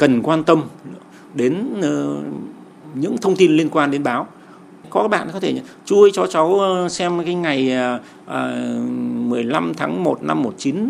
cần quan tâm đến những thông tin liên quan đến báo. Có các bạn có thể chú ơi cho cháu xem cái ngày 15 tháng 1 năm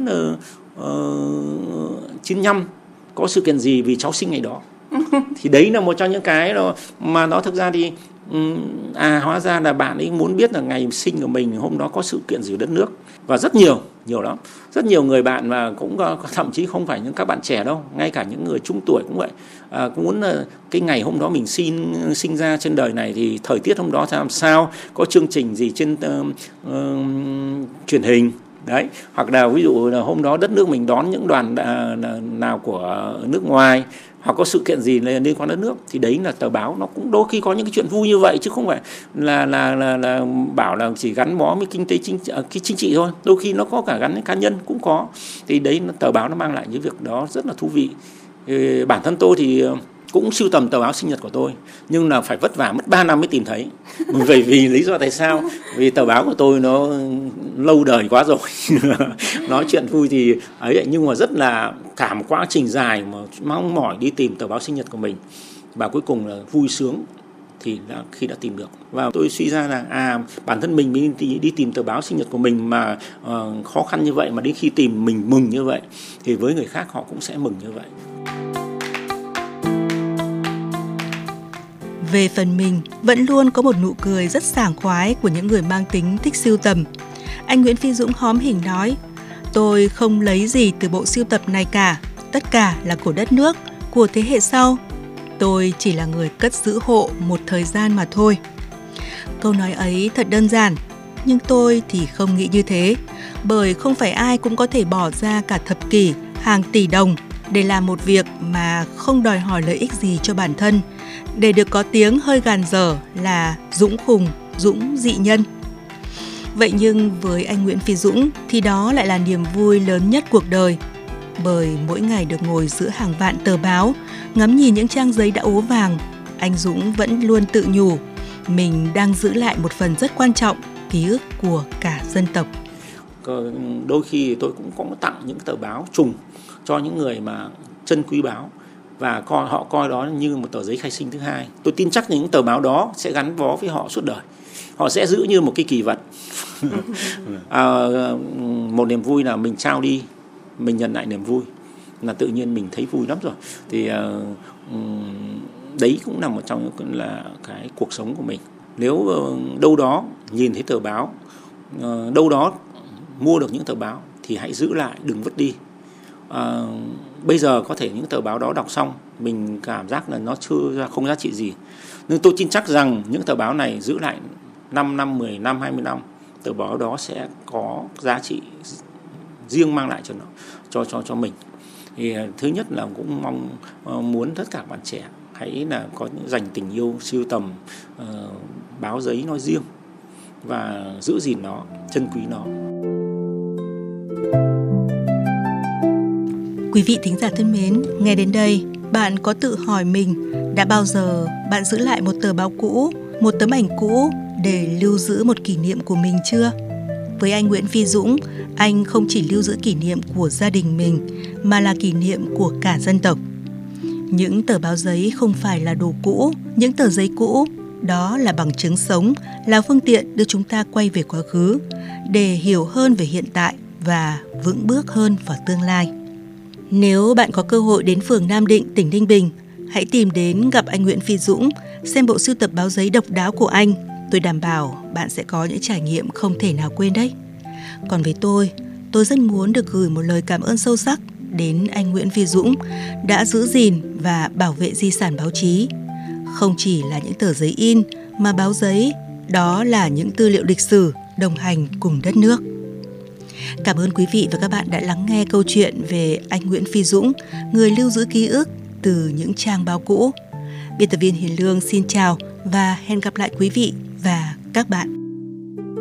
1995 có sự kiện gì vì cháu sinh ngày đó. Thì đấy là một trong những cái mà nó thực ra thì hóa ra là bạn ấy muốn biết là ngày sinh của mình hôm đó có sự kiện gì ở đất nước. Và rất nhiều lắm. Rất nhiều người bạn mà cũng thậm chí không phải những các bạn trẻ đâu, ngay cả những người trung tuổi cũng vậy. Cũng muốn cái ngày hôm đó mình sinh ra trên đời này thì thời tiết hôm đó làm sao, có chương trình gì trên truyền hình. Đấy, hoặc là ví dụ là hôm đó đất nước mình đón những đoàn nào của nước ngoài, hoặc có sự kiện gì liên quan đất nước, thì đấy là tờ báo nó cũng đôi khi có những cái chuyện vui như vậy, chứ không phải là bảo là chỉ gắn bó với kinh tế chính trị thôi. Đôi khi nó có cả gắn với cá nhân cũng có. Thì đấy tờ báo nó mang lại những việc đó rất là thú vị. Bản thân tôi thì cũng sưu tầm tờ báo sinh nhật của tôi, nhưng là phải vất vả mất 3 năm mới tìm thấy. Bởi vì lý do tại sao? Vì tờ báo của tôi nó lâu đời quá rồi. Nói chuyện vui thì ấy, nhưng mà rất là cả một quá trình dài mà mong mỏi đi tìm tờ báo sinh nhật của mình, và cuối cùng là vui sướng thì khi đã tìm được. Và tôi suy ra là bản thân mình đi tìm tờ báo sinh nhật của mình mà khó khăn như vậy, mà đến khi tìm mình mừng như vậy, thì với người khác họ cũng sẽ mừng như vậy. Về phần mình, vẫn luôn có một nụ cười rất sảng khoái của những người mang tính thích sưu tầm. Anh Nguyễn Phi Dũng hóm hỉnh nói, tôi không lấy gì từ bộ sưu tập này cả, tất cả là của đất nước, của thế hệ sau. Tôi chỉ là người cất giữ hộ một thời gian mà thôi. Câu nói ấy thật đơn giản, nhưng tôi thì không nghĩ như thế, bởi không phải ai cũng có thể bỏ ra cả thập kỷ, hàng tỷ đồng để làm một việc mà không đòi hỏi lợi ích gì cho bản thân, để được có tiếng hơi gàn dở là Dũng khùng, Dũng dị nhân. Vậy nhưng với anh Nguyễn Phi Dũng thì đó lại là niềm vui lớn nhất cuộc đời. Bởi mỗi ngày được ngồi giữa hàng vạn tờ báo, ngắm nhìn những trang giấy đã ố vàng, anh Dũng vẫn luôn tự nhủ mình đang giữ lại một phần rất quan trọng, ký ức của cả dân tộc. Đôi khi tôi cũng có tặng những tờ báo trùng cho những người mà trân quý báo, và họ coi đó như một tờ giấy khai sinh thứ hai. Tôi tin chắc những tờ báo đó sẽ gắn bó với họ suốt đời. Họ sẽ giữ như một cái kỳ vật. Một niềm vui là mình trao đi, mình nhận lại niềm vui, là tự nhiên mình thấy vui lắm rồi. Thì đấy cũng là một trong những là cái cuộc sống của mình. Nếu đâu đó nhìn thấy tờ báo, đâu đó mua được những tờ báo thì hãy giữ lại, đừng vứt đi. Bây giờ có thể những tờ báo đó đọc xong mình cảm giác là nó không giá trị gì, nhưng tôi tin chắc rằng những tờ báo này giữ lại 5 năm, 10 năm, 20 năm, tờ báo đó sẽ có giá trị riêng mang lại cho mình. Thì thứ nhất là cũng muốn tất cả bạn trẻ hãy là có dành tình yêu sưu tầm báo giấy nói riêng, và giữ gìn nó, trân quý nó. Quý vị thính giả thân mến, nghe đến đây, bạn có tự hỏi mình đã bao giờ bạn giữ lại một tờ báo cũ, một tấm ảnh cũ để lưu giữ một kỷ niệm của mình chưa? Với anh Nguyễn Phi Dũng, anh không chỉ lưu giữ kỷ niệm của gia đình mình mà là kỷ niệm của cả dân tộc. Những tờ báo giấy không phải là đồ cũ, những tờ giấy cũ đó là bằng chứng sống, là phương tiện đưa chúng ta quay về quá khứ để hiểu hơn về hiện tại và vững bước hơn vào tương lai. Nếu bạn có cơ hội đến phường Nam Định, tỉnh Ninh Bình, hãy tìm đến gặp anh Nguyễn Phi Dũng, xem bộ sưu tập báo giấy độc đáo của anh. Tôi đảm bảo bạn sẽ có những trải nghiệm không thể nào quên đấy. Còn với tôi rất muốn được gửi một lời cảm ơn sâu sắc đến anh Nguyễn Phi Dũng đã giữ gìn và bảo vệ di sản báo chí. Không chỉ là những tờ giấy in, mà báo giấy đó là những tư liệu lịch sử đồng hành cùng đất nước. Cảm ơn quý vị và các bạn đã lắng nghe câu chuyện về anh Nguyễn Phi Dũng, người lưu giữ ký ức từ những trang báo cũ. Biên tập viên Hiền Lương xin chào và hẹn gặp lại quý vị và các bạn.